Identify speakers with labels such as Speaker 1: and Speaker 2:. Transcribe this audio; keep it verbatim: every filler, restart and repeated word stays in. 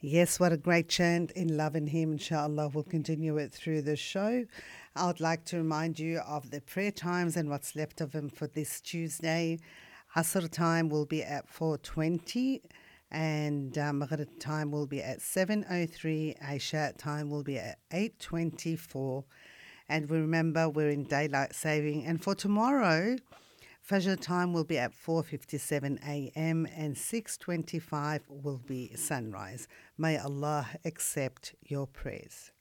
Speaker 1: Yes, what a great chant in loving Him. Inshallah, we'll continue it through the show. I would like to remind you of the prayer times and what's left of them for this Tuesday. Asr time will be at four twenty and uh, Maghrib time will be at seven oh three. Isha time will be at eight twenty-four. And we remember we're in daylight saving. And for tomorrow, Fajr time will be at four fifty-seven a m and six twenty-five will be sunrise. May Allah accept your prayers.